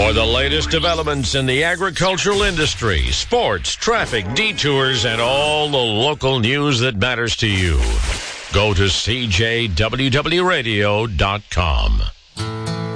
For the latest developments in the agricultural industry, sports, traffic, detours, and all the local news that matters to you, go to CJWWRadio.com.